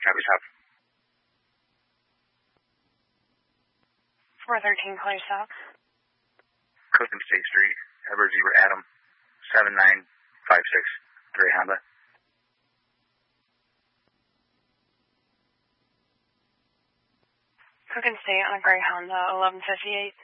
Copy, stop. 413 clear south. Cookman State Street, Edward Zebra Adam, 7956, Gray Honda. Cook and State on a Gray Honda, 1158.